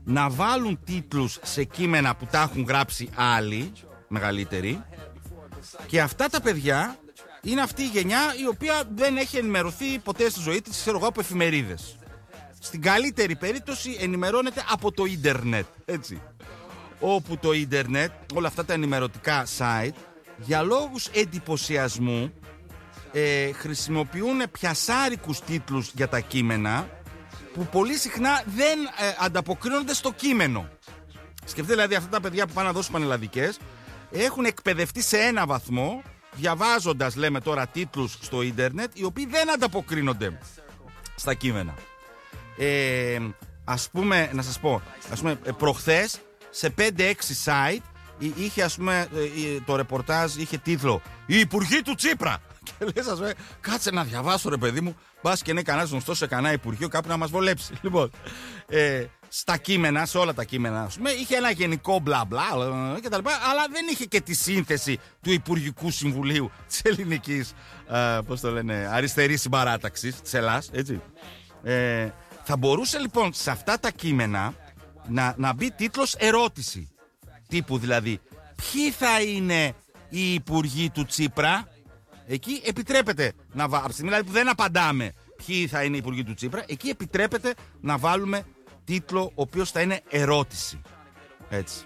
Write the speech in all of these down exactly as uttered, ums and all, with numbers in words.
να βάλουν τίτλους σε κείμενα που τα έχουν γράψει άλλοι μεγαλύτεροι, και αυτά τα παιδιά είναι αυτή η γενιά η οποία δεν έχει ενημερωθεί ποτέ στη ζωή της, ξέρω εγώ, από εφημερίδες. Στην καλύτερη περίπτωση ενημερώνεται από το ίντερνετ, έτσι. Όπου το ίντερνετ, όλα αυτά τα ενημερωτικά site, για λόγους εντυπωσιασμού ε, χρησιμοποιούν πιασάρικους τίτλους για τα κείμενα που πολύ συχνά δεν ε, ανταποκρίνονται στο κείμενο. Σκεφτείτε δηλαδή αυτά τα παιδιά που πάνε να δώσουν πανελλαδικές, έχουν εκπαιδευτεί σε ένα βαθμό διαβάζοντας, λέμε τώρα, τίτλους στο ίντερνετ οι οποίοι δεν ανταποκρίνονται στα κείμενα. Ε, ας πούμε, να σας πω, ας πούμε, προχθές σε πέντε έξι site είχε, ας πούμε, το ρεπορτάζ είχε τίτλο «Οι υπουργοί του Τσίπρα». Και λες, ας πούμε, κάτσε να διαβάσω, ρε παιδί μου, μπας και είναι κανένας γνωστός σε κανένα υπουργείο κάπου να μας βολέψει. Λοιπόν, ε, στα κείμενα, σε όλα τα κείμενα, ας πούμε, είχε ένα γενικό μπλα μπλα και τα λοιπά, αλλά δεν είχε και τη σύνθεση του Υπουργικού Συμβουλίου της ελληνικής, ε, πώς το λένε, αριστερής συμπαράταξης της Ελλάς, έτσι. Ε, θα μπορούσε λοιπόν σε αυτά τα κείμενα να, να μπει τίτλος ερώτηση. Τύπου δηλαδή, ποιοι θα είναι οι υπουργοί του Τσίπρα? Εκεί επιτρέπεται να βάλουμε, από τη στιγμή δηλαδή που δεν απαντάμε ποιοι θα είναι οι υπουργοί του Τσίπρα, εκεί επιτρέπεται να βάλουμε τίτλο ο οποίος θα είναι ερώτηση. Έτσι.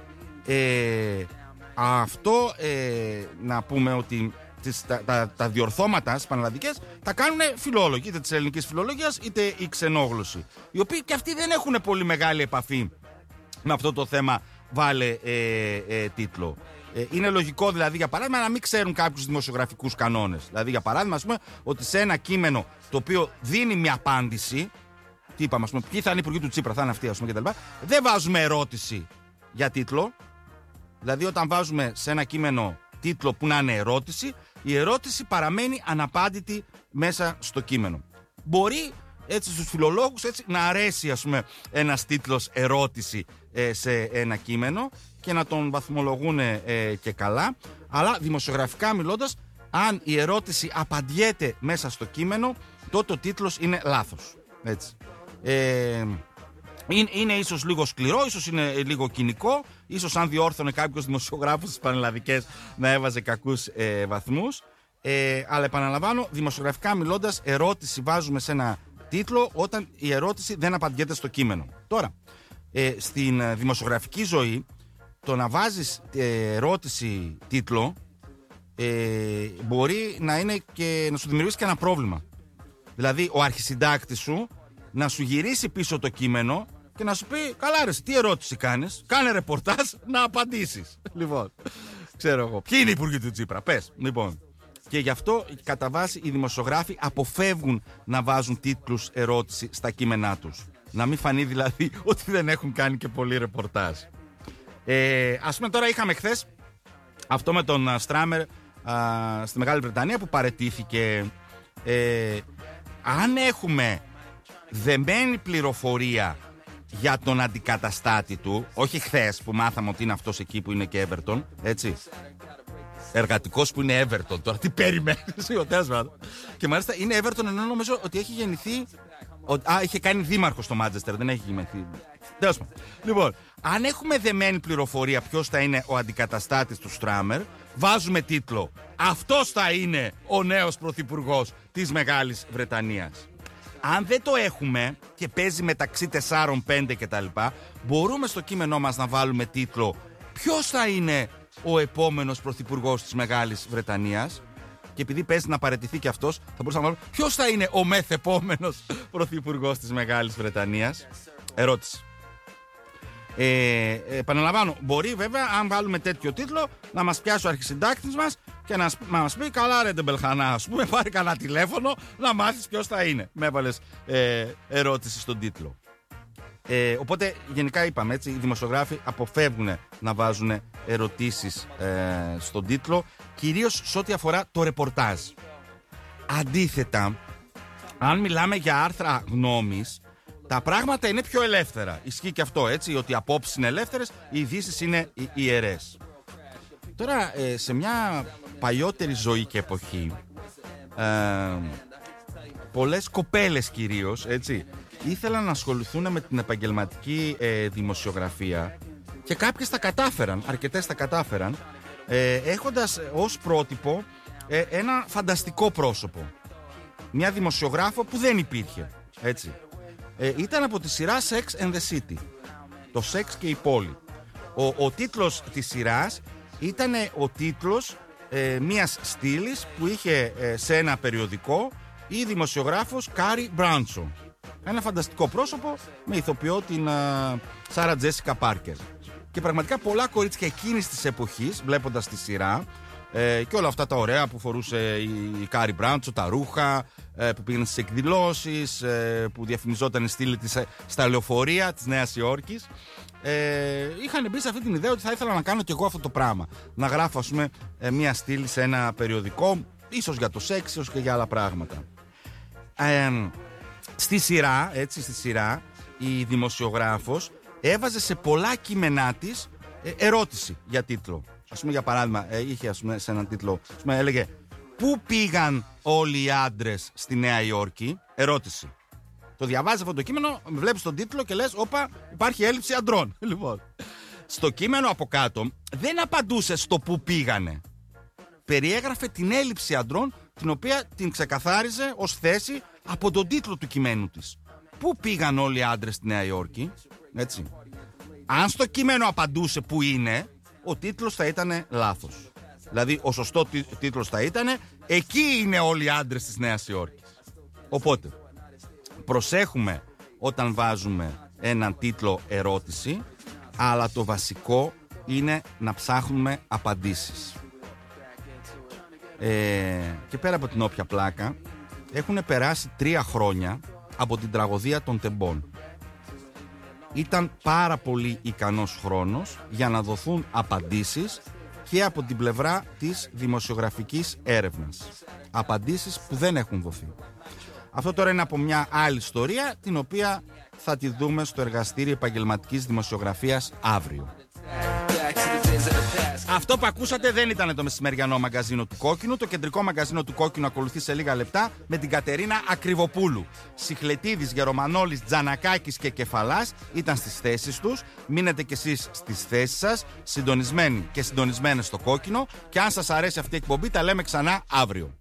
Ε, αυτό ε, να πούμε ότι τις, τα, τα, τα διορθώματα στις πανελλαδικές τα κάνουν φιλόλογοι, είτε της ελληνικής φιλολογίας είτε η ξενόγλωση, οι οποίοι και αυτοί δεν έχουν πολύ μεγάλη επαφή με αυτό το θέμα. Βάλε ε, ε, τίτλο. Ε, είναι λογικό δηλαδή, για παράδειγμα, να μην ξέρουν κάποιους δημοσιογραφικούς κανόνες. Δηλαδή, για παράδειγμα, ας πούμε, ότι σε ένα κείμενο το οποίο δίνει μια απάντηση, τι είπαμε, ας πούμε, ποιοι θα είναι οι υπουργοί του Τσίπρα, θα είναι αυτοί, ας πούμε, κτλ. Δεν βάζουμε ερώτηση για τίτλο. Δηλαδή, όταν βάζουμε σε ένα κείμενο τίτλο που να είναι ερώτηση, η ερώτηση παραμένει αναπάντητη μέσα στο κείμενο. Μπορεί έτσι στους φιλολόγους έτσι, να αρέσει, ας πούμε, ένας τίτλος ερώτηση ε, σε ένα κείμενο και να τον βαθμολογούν ε, και καλά, αλλά δημοσιογραφικά μιλώντας, αν η ερώτηση απαντιέται μέσα στο κείμενο, τότε ο τίτλος είναι λάθος. Έτσι. Ε, είναι, είναι ίσως λίγο σκληρό, ίσως είναι λίγο κοινικό, ίσως αν διόρθωνε κάποιος δημοσιογράφος στις πανελλαδικές να έβαζε κακούς ε, βαθμούς, ε, αλλά επαναλαμβάνω, δημοσιογραφικά μιλώντας, ερώτηση βάζουμε σε ένα τίτλο όταν η ερώτηση δεν απαντιέται στο κείμενο. Τώρα, ε, στην δημοσιογραφική ζωή, το να βάζεις ε, ερώτηση τίτλο ε, μπορεί να είναι και να σου δημιουργήσει και ένα πρόβλημα. Δηλαδή, ο αρχισυντάκτης σου να σου γυρίσει πίσω το κείμενο και να σου πει, καλά ρε, τι ερώτηση κάνεις? Κάνε ρεπορτάζ να απαντήσεις. Λοιπόν, ξέρω εγώ, ποιοι είναι οι υπουργοί του Τσίπρα, πες. Λοιπόν, και γι' αυτό κατά βάση οι δημοσιογράφοι αποφεύγουν να βάζουν τίτλους ερώτηση στα κείμενά τους. Να μην φανεί δηλαδή ότι δεν έχουν κάνει και πολύ ρεπορτάζ. Ε, ας πούμε τώρα είχαμε χθες αυτό με τον Στράμερ στη Μεγάλη Βρετανία που παραιτήθηκε. Ε, αν έχουμε δεμένη πληροφορία για τον αντικαταστάτη του, όχι χθες που μάθαμε ότι είναι αυτός εκεί που είναι και Everton, έτσι, εργατικός που είναι Everton, τώρα τι περιμένεις? Και μάλιστα είναι Everton ενώ νομίζω ότι έχει γεννηθεί, α, είχε κάνει δήμαρχο στο Μάντσεστερ, δεν έχει γεννηθεί. Τέλος πάντων. Λοιπόν, αν έχουμε δεμένη πληροφορία ποιος θα είναι ο αντικαταστάτης του Στράμερ, βάζουμε τίτλο «Αυτός θα είναι ο νέος πρωθυπουργός της Μεγάλης Βρετανίας». Αν δεν το έχουμε και παίζει μεταξύ τεσσάρων πέντε κτλ, μπορούμε στο κείμενό μας να βάλουμε τίτλο «Ποιος θα είναι ο επόμενος πρωθυπουργός της Μεγάλης Βρετανίας?» Και επειδή παίζει να παραιτηθεί και αυτός, θα μπορούσαμε να βάλουμε «Ποιος θα είναι ο μεθεπόμενος πρωθυπουργός της Μεγάλης Βρετανίας?» Ερώτηση. Ε, επαναλαμβάνω, μπορεί βέβαια, αν βάλουμε τέτοιο τίτλο, να μας πιάσει ο αρχισυντάκτης μας και να, να μας πει «Καλά ρε Ντεμπελχανά, ας πούμε, πάρει κανένα τηλέφωνο να μάθεις ποιος θα είναι». Με έβαλες ε, ερώτηση στον τίτλο. Ε, οπότε γενικά είπαμε έτσι, οι δημοσιογράφοι αποφεύγουν να βάζουν ερωτήσεις ε, στον τίτλο, κυρίως σε ό,τι αφορά το ρεπορτάζ. Αντίθετα, αν μιλάμε για άρθρα γνώμης, τα πράγματα είναι πιο ελεύθερα. Ισχύει και αυτό, έτσι, ότι οι απόψεις είναι ελεύθερες, οι ειδήσεις είναι ιερές. Τώρα, ε, σε μια παλιότερη ζωή και εποχή, ε, πολλές κοπέλες κυρίως, έτσι, ήθελαν να ασχοληθούν με την επαγγελματική ε, δημοσιογραφία και κάποιες τα κατάφεραν, αρκετές τα κατάφεραν, ε, έχοντας ως πρότυπο ε, ένα φανταστικό πρόσωπο. Μια δημοσιογράφο που δεν υπήρχε, έτσι. Ε, ήταν από τη σειρά Sex and the City. Το Sex και η πόλη. Ο, ο τίτλος της σειράς ήταν ο τίτλος ε, μιας στήλης που είχε ε, σε ένα περιοδικό η δημοσιογράφος Κάρι Μπράντσο. Ένα φανταστικό πρόσωπο με ηθοποιό την Σάρα Τζέσικα Πάρκερ. Και πραγματικά πολλά κορίτσια εκείνης της εποχής, βλέποντας τη σειρά ε, και όλα αυτά τα ωραία που φορούσε η, η Κάρι Μπράντσο, τα ρούχα ε, που πήγαινε στις εκδηλώσεις, ε, που διαφημιζόταν η στήλη της ε, στα λεωφορεία της Νέας Υόρκης, ε, είχαν μπει σε αυτή την ιδέα ότι θα ήθελα να κάνω κι εγώ αυτό το πράγμα. Να γράφω, ας πούμε, ε, μια στήλη σε ένα περιοδικό, ίσως για το σεξ, ίσως και για άλλα πράγματα. Ε, στη σειρά, έτσι, στη σειρά, η δημοσιογράφος έβαζε σε πολλά κείμενά της ε, ερώτηση για τίτλο. Ας πούμε, για παράδειγμα, ε, είχε ας πούμε, σε έναν τίτλο, ας πούμε, έλεγε «Πού πήγαν όλοι οι άντρες στη Νέα Υόρκη?» Ερώτηση. Το διαβάζεις αυτό το κείμενο, βλέπεις τον τίτλο και λες «Όπα, υπάρχει έλλειψη αντρών». Λοιπόν, στο κείμενο από κάτω δεν απαντούσε στο «Πού πήγανε». Περιέγραφε την έλλειψη αντρών, την οποία την ξεκαθάριζε ως θέση από τον τίτλο του κειμένου της. Πού πήγαν όλοι οι άντρες στη Νέα Υόρκη? Έτσι. Αν στο κείμενο απαντούσε που είναι, ο τίτλος θα ήταν λάθος. Δηλαδή ο σωστό τίτλος θα ήταν «Εκεί είναι όλοι οι άντρες της Νέας Υόρκης». Οπότε προσέχουμε όταν βάζουμε έναν τίτλο ερώτηση, αλλά το βασικό είναι να ψάχνουμε απαντήσεις. Ε, και πέρα από την όποια πλάκα, έχουν περάσει τρία χρόνια από την τραγωδία των Τεμπών. Ήταν πάρα πολύ ικανός χρόνος για να δοθούν απαντήσεις και από την πλευρά της δημοσιογραφικής έρευνας. Απαντήσεις που δεν έχουν δοθεί. Αυτό τώρα είναι από μια άλλη ιστορία, την οποία θα τη δούμε στο εργαστήριο επαγγελματικής δημοσιογραφίας αύριο. Αυτό που ακούσατε δεν ήταν το μεσημεριανό μαγκαζίνο του Κόκκινου. Το κεντρικό μαγκαζίνο του Κόκκινου ακολουθεί σε λίγα λεπτά με την Κατερίνα Ακριβοπούλου. Σιχλετίδης, Γερομανόλης, Τζανακάκης και Κεφαλάς ήταν στις θέσεις τους. Μείνετε κι εσείς στις θέσεις σας, συντονισμένοι και συντονισμένες στο Κόκκινο. Και αν σας αρέσει αυτή η εκπομπή, τα λέμε ξανά αύριο.